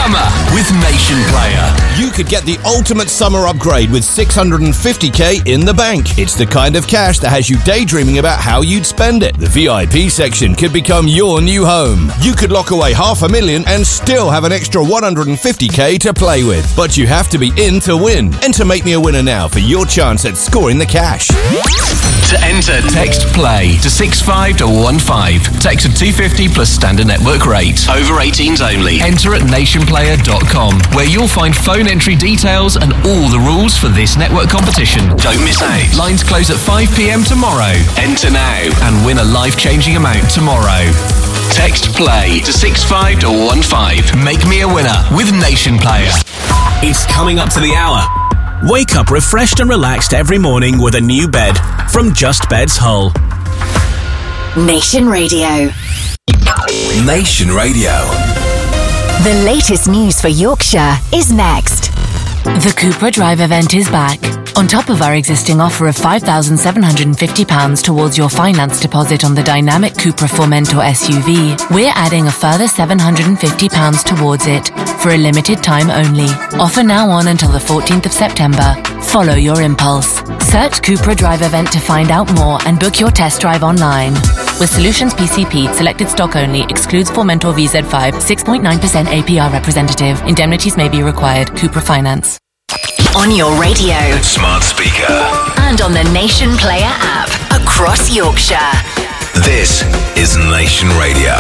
summer with Nation Player. You could get the ultimate summer upgrade with $650k in the bank. It's the kind of cash that has you daydreaming about how you'd spend it. The VIP section could become your new home. You could lock away $500,000 and still have an extra $150k to play with. But you have to be in to win. Enter Make Me a Winner now for your chance at scoring the cash. To enter, text PLAY to 65115. Text at $250 plus standard network rate. Over 18s only. Enter at nationplayer.com, where you'll find phone entry details and all the rules for this network competition. Don't miss out. Lines close at 5 p.m. tomorrow. Enter now and win a life-changing amount tomorrow. Text PLAY to 65115. Make me a winner with Nation Player. It's coming up to the hour. Wake up refreshed and relaxed every morning with a new bed from Just Beds Hull. Nation Radio. Nation Radio. The latest news for Yorkshire is next. The Cupra Drive event is back. On top of our existing offer of £5,750 towards your finance deposit on the dynamic Cupra Formentor SUV, we're adding a further £750 towards it for a limited time only. Offer now on until the 14th of September. Follow your impulse. Search Cupra Drive event to find out more and book your test drive online. With Solutions PCP, selected stock only, excludes Formentor VZ5, 6.9% APR representative. Indemnities may be required. Cupra Finance. On your radio, Smart speaker. and on the Nation Player app across Yorkshire. This is Nation Radio.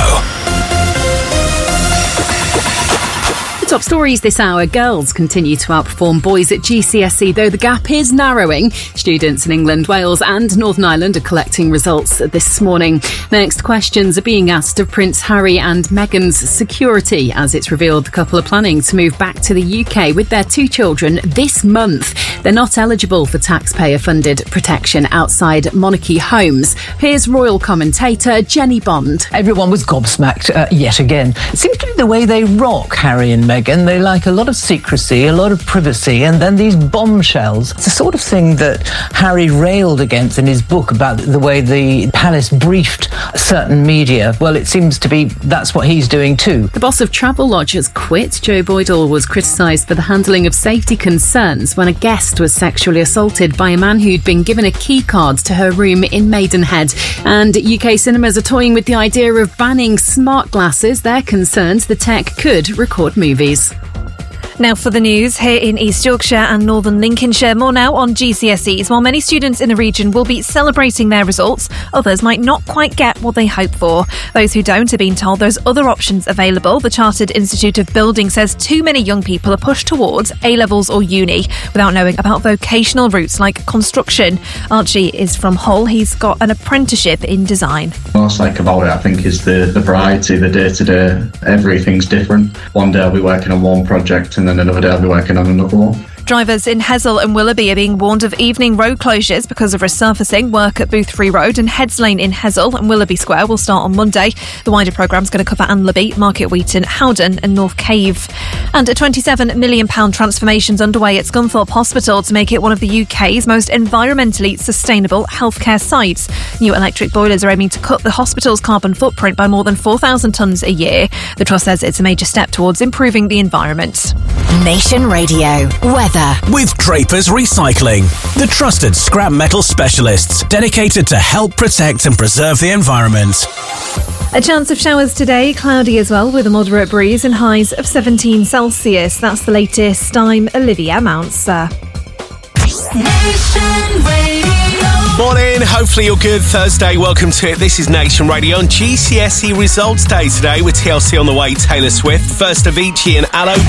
Top stories this hour. Girls continue to outperform boys at GCSE, though the gap is narrowing. Students in England, Wales and Northern Ireland are collecting results this morning. Next, questions are being asked of Prince Harry and Meghan's security, as it's revealed the couple are planning to move back to the UK with their 2 children this month. They're not eligible for taxpayer-funded protection outside monarchy homes. Here's royal commentator Jenny Bond. Everyone was gobsmacked yet again. It seems to be the way they rock Harry and Meghan. They like a lot of secrecy, a lot of privacy, and then these bombshells. It's the sort of thing that Harry railed against in his book about the way the palace briefed certain media. Well, it seems to be that's what he's doing too. The boss of Travelodge has quit. Jo Boydell was criticised for the handling of safety concerns when a guest was sexually assaulted by a man who'd been given a key card to her room in Maidenhead. And UK cinemas are toying with the idea of banning smart glasses. They're concerned the tech could record movies. Now for the news here in East Yorkshire and Northern Lincolnshire. More now on GCSEs. While many students in the region will be celebrating their results, others might not quite get what they hope for. Those who don't are being told there's other options available. The Chartered Institute of Building says too many young people are pushed towards A-levels or uni without knowing about vocational routes like construction. Archie is from Hull. He's got an apprenticeship in design. What I like about it, I think, is the variety, the day-to-day. Everything's different. One day I'll be working on one project and then another day I'll be working on another one. Drivers in Hessel and Willoughby are being warned of evening road closures because of resurfacing. Work at Boothbury Road and Heads Lane in Hessel and Willoughby Square will start on Monday. The wider programme is going to cover Anlaby, Market Wheaton, Howden and North Cave. And a £27 million transformation is underway at Scunthorpe Hospital to make it one of the UK's most environmentally sustainable healthcare sites. New electric boilers are aiming to cut the hospital's carbon footprint by more than 4,000 tonnes a year. The Trust says it's a major step towards improving the environment. Nation Radio. Weather. With Drapers Recycling, the trusted scrap metal specialists dedicated to help protect and preserve the environment. A chance of showers today, cloudy as well, with a moderate breeze and highs of 17 Celsius. That's the latest. I'm Olivia Mounser. Morning, hopefully you're good. Thursday, welcome to it. This is Nation Radio on GCSE Results Day today with TLC on the way, Taylor Swift, First Avicii and Aloe